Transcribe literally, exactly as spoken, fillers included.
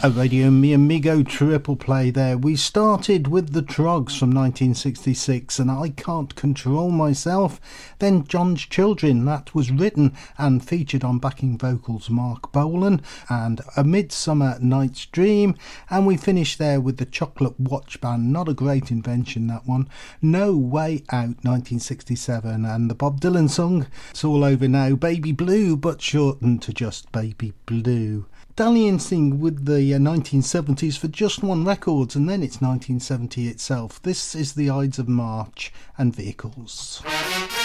A Radio Mi Amigo triple play there. We started with the Troggs from nineteen sixty-six and I Can't Control Myself. Then John's Children, that was written and featured on backing vocals Mark Bolan, and A Midsummer Night's Dream. And we finished there with the Chocolate Watch Band, not a great invention that one, No Way Out nineteen sixty-seven, and the Bob Dylan song, It's All Over Now, Baby Blue, but shortened to just Baby Blue. Dalliancing with the uh, nineteen seventies for Just One Records, and then it's nineteen seventy itself. This is the Ides of March and Vehicles.